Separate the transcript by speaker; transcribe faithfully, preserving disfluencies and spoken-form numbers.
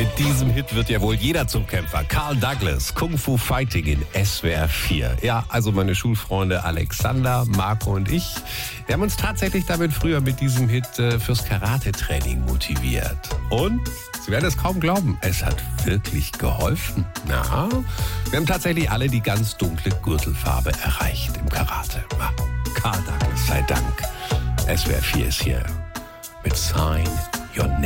Speaker 1: Mit diesem Hit wird ja wohl jeder zum Kämpfer. Carl Douglas, Kung Fu Fighting in S W R vier. Ja, also meine Schulfreunde Alexander, Marco und ich, wir haben uns tatsächlich damit früher mit diesem Hit äh, fürs Karate-Training motiviert. Und Sie werden es kaum glauben, es hat wirklich geholfen. Na, wir haben tatsächlich alle die ganz dunkle Gürtelfarbe erreicht im Karate. Na, Carl Douglas sei Dank. S W R vier ist hier mit Sign Your Name.